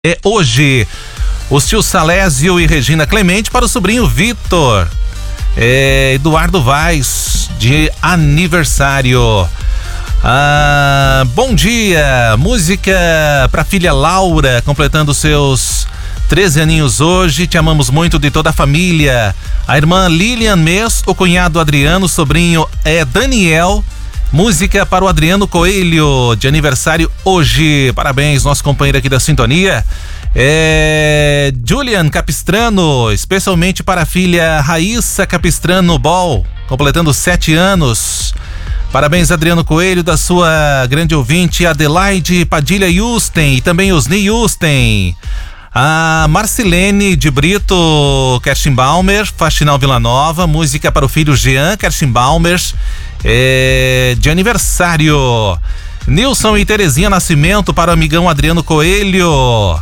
É hoje os tios Salésio e Regina Clemente para o sobrinho Vitor. Eduardo Vaz, de aniversário. Bom dia, música para filha Laura, completando seus 13 aninhos hoje. Te amamos muito, de toda a família. A irmã Lilian Mês, o cunhado Adriano, o sobrinho Daniel. Música para o Adriano Coelho, de aniversário hoje. Parabéns, nosso companheiro aqui da sintonia. Julian Capistrano, especialmente para a filha Raíssa Capistrano Bol, completando 7 anos. Parabéns, Adriano Coelho, da sua grande ouvinte Adelaide Padilha Yusten e também Osni Yusten. A Marcilene de Brito Kerstenbaumer, Faxinal Vila Nova, música para o filho Jean Kerstenbaumer, de aniversário. Nilson e Terezinha Nascimento para o amigão Adriano Coelho.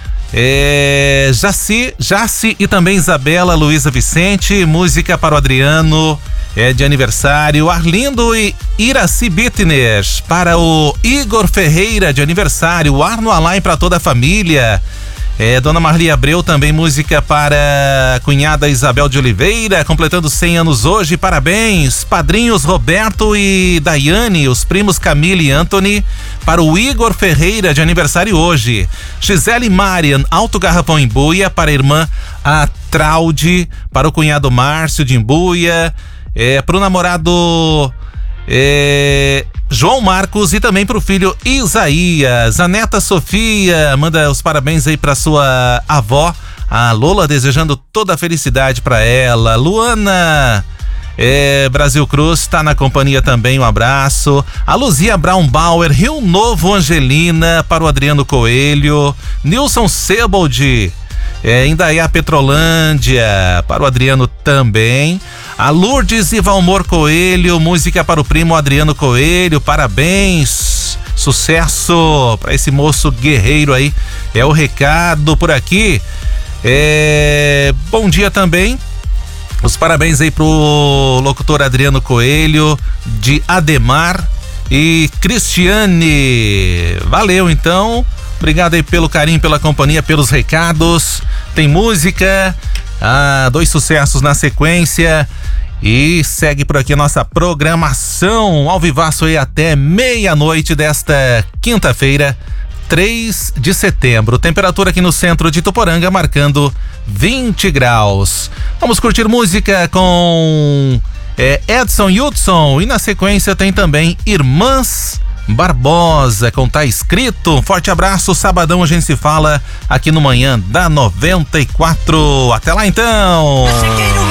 Jaci e também Isabela Luísa Vicente, música para o Adriano, de aniversário. Arlindo e Iraci Bittner para o Igor Ferreira, de aniversário. Arno Alain para toda a família. Dona Marli Abreu também, música para a cunhada Isabel de Oliveira, completando 100 anos hoje. Parabéns, padrinhos Roberto e Daiane, os primos Camila e Anthony, para o Igor Ferreira, de aniversário hoje. Gisele Marian, Alto Garrafão Embuia, para a irmã Traude, para o cunhado Márcio de Embuia, para o namorado João Marcos e também para o filho Isaías. A neta Sofia manda os parabéns aí para sua avó, a Lola, desejando toda a felicidade para ela. Luana Brasil Cruz está na companhia também, um abraço. A Luzia Braunbauer, Rio Novo Angelina, para o Adriano Coelho. Nilson Sebold, Indaiá Petrolândia, para o Adriano também. A Lourdes e Valmor Coelho, música para o primo Adriano Coelho. Parabéns, sucesso para esse moço guerreiro aí, é o recado por aqui. Bom dia também, os parabéns aí pro locutor Adriano Coelho, de Ademar e Cristiane. Valeu então, obrigado aí pelo carinho, pela companhia, pelos recados. Tem música, 2 sucessos na sequência. E segue por aqui a nossa programação ao vivaço aí até meia-noite desta quinta-feira, 3 de setembro. Temperatura aqui no centro de Tuporanga marcando 20 graus. Vamos curtir música com Edson Hudson e na sequência tem também Irmãs Barbosa com Tá Escrito. Um forte abraço, sabadão a gente se fala aqui no Manhã da 94. Até lá então.